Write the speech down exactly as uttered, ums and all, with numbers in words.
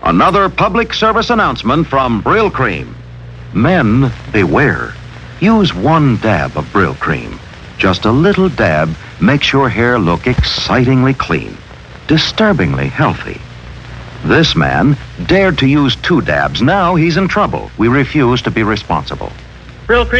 Another public service announcement from Brill Cream. Men, beware. Use one dab of Brill Cream. Just a little dab makes your hair look excitingly clean, disturbingly healthy. This man dared to use two dabs. Now he's in trouble. We refuse to be responsible. Brill Cream.